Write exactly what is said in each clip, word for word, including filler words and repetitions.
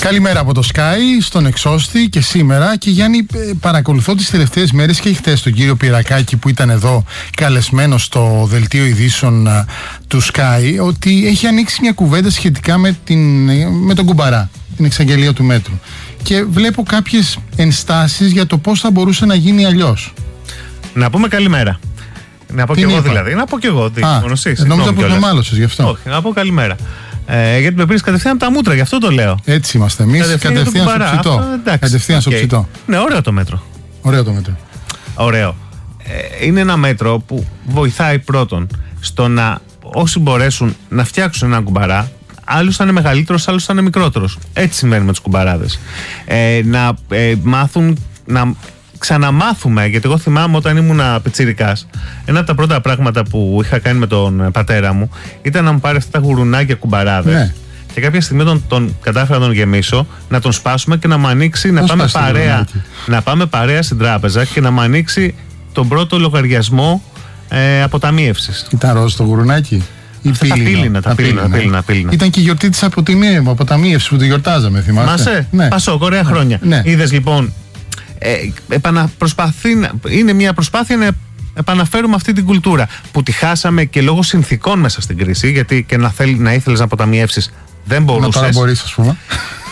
Καλημέρα από το Sky, στον Εξώστη και σήμερα. Και Γιάννη, παρακολουθώ τις τελευταίες μέρες και χθες τον κύριο Πυρακάκη που ήταν εδώ καλεσμένος στο δελτίο ειδήσεων του Sky, ότι έχει ανοίξει μια κουβέντα σχετικά με, την, με τον Κουμπαρά, την εξαγγελία του μέτρου. Και βλέπω κάποιες ενστάσεις για το πώς θα μπορούσε να γίνει αλλιώς. Να πούμε καλημέρα. Να πω Τι και εγώ είπα? δηλαδή. Να πω και εγώ. Τι, Α, μόνο εσύ, νόμιζα πως με μάλωσες γι' αυτό. Όχι, να πω καλημέρα. Ε, γιατί με πήρες κατευθείαν από τα μούτρα, γι' αυτό το λέω. Έτσι είμαστε εμείς, κατευθείαν, κατευθείαν στο ψητό. Κατευθείαν στο okay. ψητό. Ναι, ωραίο το μέτρο. Ωραίο το μέτρο. Ωραίο. Ε, είναι ένα μέτρο που βοηθάει πρώτον στο να όσοι μπορέσουν να φτιάξουν έναν κουμπαρά. Άλλος θα είναι μεγαλύτερος, άλλος θα είναι μικρότερος. Έτσι συμβαίνει με τους κουμπαράδες. Ε, να ε, μάθουν, να ξαναμάθουμε, γιατί εγώ θυμάμαι όταν ήμουν πιτσιρικάς, ένα από τα πρώτα πράγματα που είχα κάνει με τον πατέρα μου ήταν να μου πάρει αυτά τα γουρουνάκια κουμπαράδες. Ναι. Και κάποια στιγμή τον, τον κατάφερα να τον γεμίσω, να τον σπάσουμε και να μου ανοίξει, να πάμε, παρέα, να πάμε παρέα στην τράπεζα και να μου ανοίξει τον πρώτο λογαριασμό ε, αποταμίευσης. Ήταν ροζ το γουρουνάκι. Τα πύληνα, τα πύληνα, πύληνα, πύληνα. Ήταν και η γιορτή της αποταμίευσης που τη γιορτάζαμε, θυμάσαι. Μάσαι, ναι. Πασόκ, ωραία ναι. χρόνια. Ναι. Είδες λοιπόν, ε, επαναπροσπαθεί, είναι μια προσπάθεια να επαναφέρουμε αυτή την κουλτούρα που τη χάσαμε και λόγω συνθήκων μέσα στην κρίση, γιατί και να, θέλ, να ήθελες να αποταμιεύσεις δεν μπορούσες. Να τώρα μπορείς, ας πούμε.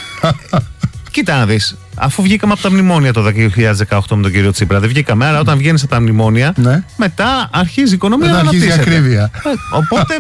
Κοίτα να δεις, αφού βγήκαμε από τα μνημόνια το δύο χιλιάδες δεκαοκτώ με τον κύριο Τσίπρα, δεν βγήκαμε, άρα όταν βγαίνεις από τα μνημόνια, ναι. μετά αρχίζει η οικονομία να αναπτύσσεται. Αρχίζει η ακρίβεια. Οπότε,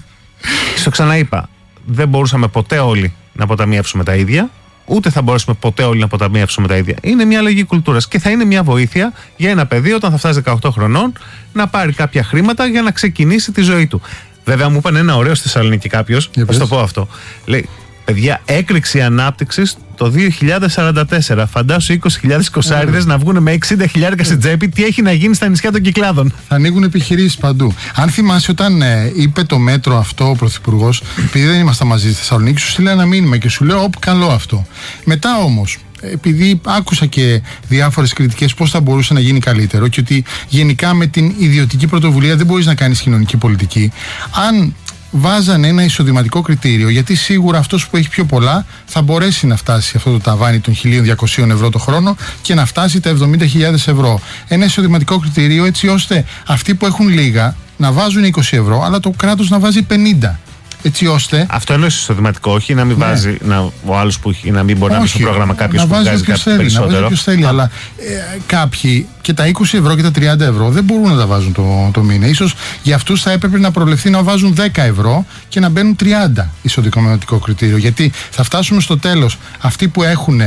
στο ξαναείπα, δεν μπορούσαμε ποτέ όλοι να αποταμιεύσουμε τα ίδια, ούτε θα μπορέσουμε ποτέ όλοι να αποταμιεύσουμε τα ίδια. Είναι μια αλλαγή κουλτούρας και θα είναι μια βοήθεια για ένα παιδί όταν θα φτάσει δεκαοκτώ χρονών να πάρει κάποια χρήματα για να ξεκινήσει τη ζωή του. Βέβαια, μου είπαν ένα ωραίο στη Θεσσαλονίκη κάποιος, θα το πω αυτό. Λέει, παιδιά, έκρηξη ανάπτυξης το δύο χιλιάδες σαράντα τέσσερα. Φαντάσου είκοσι χιλιάδες κοσάριδες mm. να βγουν με εξήντα χιλιάρικα στην τσέπη. Τι έχει να γίνει στα νησιά των Κυκλάδων. Θα ανοίγουν επιχειρήσεις παντού. Αν θυμάσαι, όταν ε, είπε το μέτρο αυτό ο Πρωθυπουργός, επειδή δεν ήμασταν μαζί στη Θεσσαλονίκη, σου στείλε ένα μήνυμα και σου λέω: Όπ, καλό αυτό. Μετά όμως, επειδή άκουσα και διάφορες κριτικές πώς θα μπορούσε να γίνει καλύτερο και ότι γενικά με την ιδιωτική πρωτοβουλία δεν μπορείς να κάνεις κοινωνική πολιτική, αν βάζανε ένα εισοδηματικό κριτήριο, γιατί σίγουρα αυτός που έχει πιο πολλά θα μπορέσει να φτάσει αυτό το ταβάνι των χίλια διακόσια ευρώ το χρόνο και να φτάσει τα εβδομήντα χιλιάδες ευρώ. Ένα εισοδηματικό κριτήριο έτσι ώστε αυτοί που έχουν λίγα να βάζουν είκοσι ευρώ, αλλά το κράτος να βάζει πενήντα. Έτσι ώστε. Αυτό εννοεί εισοδηματικό, όχι να μην ναι. βάζει να, ο άλλος που να μην μπορεί όχι, να μπει στο πρόγραμμα κάποιος που βγάζει κάτι θέλει, περισσότερο. Να βάζει όποιος θέλει, αλλά ε, κάποιοι και τα είκοσι ευρώ και τα τριάντα ευρώ δεν μπορούν να τα βάζουν το, το μήνα. Ίσως για αυτούς θα έπρεπε να προβλεφθεί να βάζουν δέκα ευρώ και να μπαίνουν τριάντα εισοδηματικό κριτήριο. Γιατί θα φτάσουμε στο τέλος αυτοί που έχουν.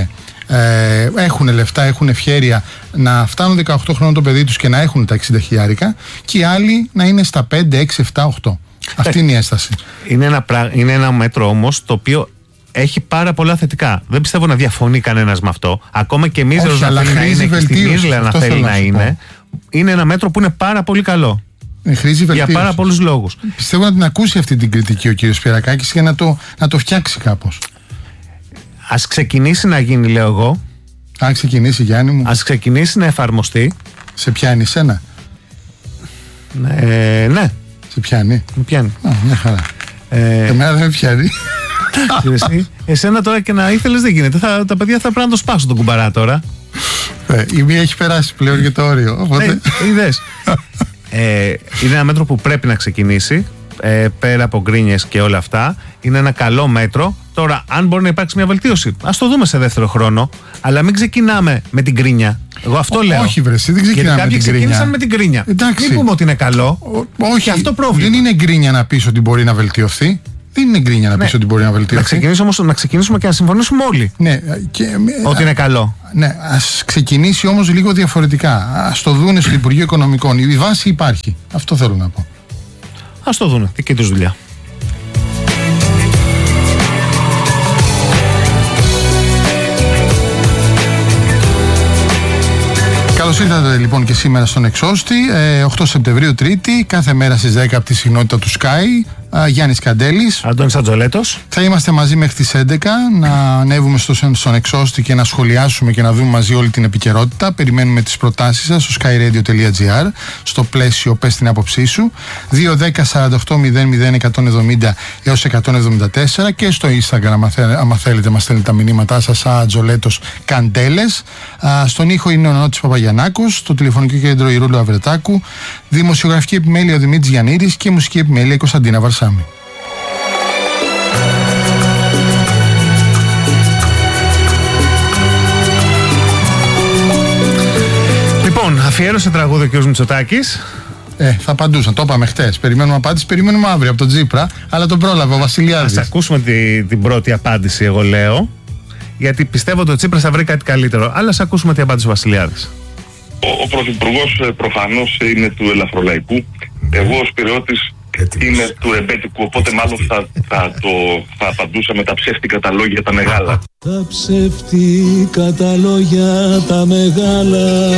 Ε, έχουν λεφτά, έχουν ευχέρεια να φτάνουν δεκαοκτώ χρόνων το παιδί τους και να έχουν τα εξήντα χιλιάρικα και οι άλλοι να είναι στα πέντε, έξι, επτά, οκτώ. Αυτή είναι η έσταση. Είναι ένα, είναι ένα μέτρο όμως το οποίο έχει πάρα πολλά θετικά. Δεν πιστεύω να διαφωνεί κανένας με αυτό. Ακόμα και εμείς να θέλει να είναι και στην Ίσλα να θέλει να είναι. Είναι ένα μέτρο που είναι πάρα πολύ καλό. Χρήση για πάρα πολλούς λόγους. Πιστεύω να την ακούσει αυτή την κριτική ο κύριος Πυρακάκης για να το, να το φτιάξει κάπως. Ας ξεκινήσει να γίνει, λέω εγώ. Αν ξεκινήσει, Γιάννη μου. Ας ξεκινήσει να εφαρμοστεί. Σε πιάνει σένα? Ε, ναι. Σε πιάνει? Με πιάνει. Α, μια χαρά. Ε, Εμένα δεν με πιάνει. Εσύ, εσένα τώρα και να ήθελες δεν γίνεται. Θα, τα παιδιά θα πρέπει να το σπάσουν τον κουμπαρά τώρα. Ε, η μία έχει περάσει πλέον για το όριο. Οπότε... Ναι, είδες. ε, είναι ένα μέτρο που πρέπει να ξεκινήσει. Ε, πέρα από γκρίνιες και όλα αυτά. Είναι ένα καλό μέτρο. Τώρα, αν μπορεί να υπάρξει μια βελτίωση, ας το δούμε σε δεύτερο χρόνο. Αλλά μην ξεκινάμε με την γκρίνια. Εγώ αυτό Ό, λέω. Όχι, βρε, δεν ξεκινάμε με την γκρίνια. Κάποιοι ξεκίνησαν με την γκρίνια. Εντάξει. Μην πούμε ότι είναι καλό. Ο, όχι, αυτό πρόβλημα. Δεν είναι γκρίνια να πεις ότι μπορεί να βελτιωθεί. Δεν είναι γκρίνια να ναι. πεις ότι μπορεί να βελτιωθεί. Να ξεκινήσουμε, όμως, να ξεκινήσουμε και να συμφωνήσουμε όλοι. Ναι, και, ότι είναι καλό. Ναι, ας ξεκινήσει όμως λίγο διαφορετικά. Ας το δούνε στο Υπουργείο Οικονομικών. Η βάση υπάρχει. Αυτό θέλω να πω. Ας το δούνε. Δική τους δουλειά. Καλώς ήρθατε λοιπόν και σήμερα στον Εξώστη, ε, οκτώ Σεπτεμβρίου Τρίτη, κάθε μέρα στις δέκα από τη συχνότητα του Sky. Γιάννης Καντέλης. Αντώνης Ατζολέτος. Θα είμαστε μαζί μέχρι τις έντεκα να ανέβουμε στο, στον εξώστη και να σχολιάσουμε και να δούμε μαζί όλη την επικαιρότητα. Περιμένουμε τις προτάσεις σας στο skyradio.gr, στο πλαίσιο πες την άποψή σου, δύο δέκα σαράντα οκτώ μηδέν μηδέν εκατόν εβδομήντα έως εκατόν εβδομήντα τέσσερα, και στο Instagram άμα θέλετε μας στέλνετε τα μηνύματά σας, Ατζολέτος Καντέλες. Στον ήχο είναι ο Νότης Παπαγιαννάκος, στο τηλεφωνικό κέντρο η Ρούλου Αβρετάκου, δημοσιογραφική επιμέλεια ο Δημήτρης Γιαννίδης και μουσική επιμέλεια η Κωνσταντίνα Βαρσάμι. Λοιπόν, αφιέρωσε τραγούδι ο κ. Μητσοτάκης. Ε, θα απαντούσαν, το είπαμε χτες. Περιμένουμε απάντηση, περιμένουμε αύριο από τον Τζίπρα, αλλά τον πρόλαβε ο Βασιλιάδης. Ας ακούσουμε τη, την πρώτη απάντηση, εγώ λέω. Γιατί πιστεύω ότι ο Τσίπρας θα βρει κάτι καλύτερο. Αλλά ας ακούσουμε τι απάντησε ο Βασιλιάδης. Ο, ο Πρωθυπουργός προφανώς είναι του ελαφρολαϊκού. Εγώ ως Πειραιώτης είμαι του ρεμπέτικου. Οπότε μάλλον θα, θα, το, θα απαντούσα με τα ψεύτικα τα λόγια τα μεγάλα. Τα ψεύτικα τα λόγια τα μεγάλα.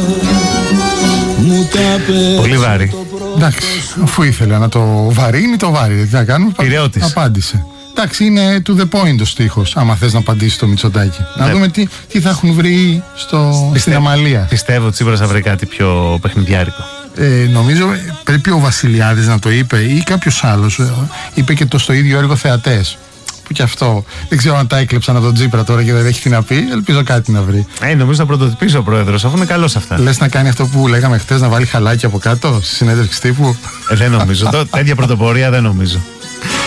Μου τα πες. Πολύ βάρη. Εντάξει, αφού ήθελε να το βαρύνει, το βάρη. Τι να κάνουμε. Πειραιώτης. Απάντησε. Εντάξει, είναι to the point ο στίχος, άμα θες να απαντήσει το Μητσοτάκη. Ναι. Να δούμε τι, τι θα έχουν βρει στο, στην Αμαλία. Πιστεύω ότι Τσίπρας θα βρει κάτι πιο παιχνιδιάρικο. Ε, νομίζω πρέπει ο Βασιλιάδης να το είπε ή κάποιος άλλος. Είπε και το στο ίδιο έργο Θεατές. Που και αυτό δεν ξέρω αν τα έκλεψαν από τον Τσίπρα τώρα και δεν έχει τι να πει. Ελπίζω κάτι να βρει. Ε, νομίζω θα πρωτοτυπήσει ο πρόεδρος, αφού είναι καλός αυτά. Λες να κάνει αυτό που λέγαμε χτες, να βάλει χαλάκι από κάτω στη συνέντευξη τύπου. Ε, δεν νομίζω. Τέτοια πρωτοπορία δεν νομίζω.